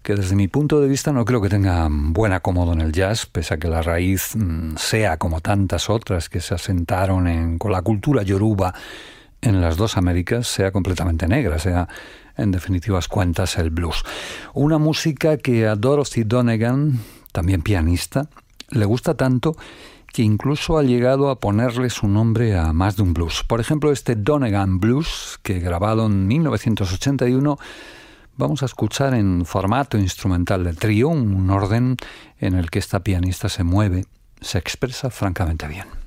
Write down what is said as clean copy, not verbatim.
que desde mi punto de vista no creo que tenga buen acomodo en el jazz, pese a que la raíz sea, como tantas otras que se asentaron con la cultura yoruba en las dos Américas, sea completamente negra, sea en definitivas cuentas el blues. Una música que a Dorothy Donegan, también pianista, le gusta tanto que incluso ha llegado a ponerle su nombre a más de un blues. Por ejemplo, este Donegan Blues, que grabado en 1981, vamos a escuchar en formato instrumental de trío, un orden en el que esta pianista se mueve, se expresa francamente bien.